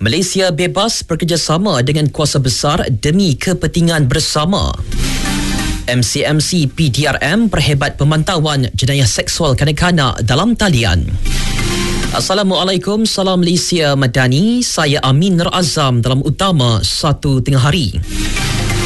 Malaysia bebas bekerjasama dengan kuasa besar demi kepentingan bersama. MCMC PDRM perhebat pemantauan jenayah seksual kanak-kanak dalam talian. Assalamualaikum, salam Malaysia Madani. Saya Amin Nur Azam dalam utama 1 tengah hari.